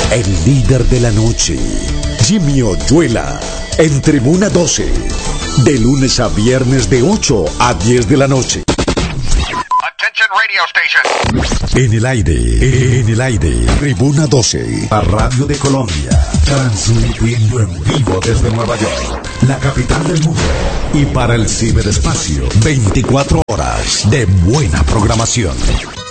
el líder de la noche, Jimmy Oyuela, en Tribuna 12, de lunes a viernes de 8 a 10 de la noche. Attention radio station. En el aire, Tribuna 12, la radio de Colombia, transmitiendo en vivo desde Nueva York, la capital del mundo, y para el ciberespacio, 24 horas de buena programación.